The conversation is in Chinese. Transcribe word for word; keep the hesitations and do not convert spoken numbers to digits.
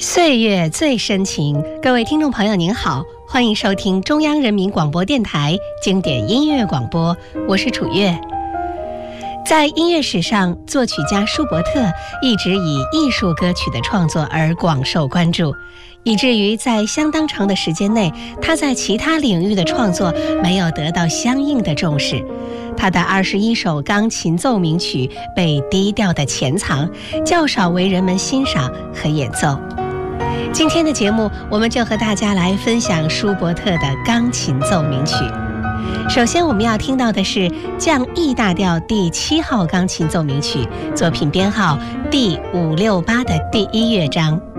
岁月最深情，各位听众朋友您好，欢迎收听中央人民广播电台经典音乐广播，我是楚月。在音乐史上，作曲家舒伯特一直以艺术歌曲的创作而广受关注，以至于在相当长的时间内，他在其他领域的创作没有得到相应的重视。他的二十一首钢琴奏鸣曲被低调地潜藏，较少为人们欣赏和演奏。今天的节目，我们就和大家来分享舒伯特的钢琴奏鸣曲。首先我们要听到的是降 E 大调第七号钢琴奏鸣曲，作品编号第五六八的第一乐章。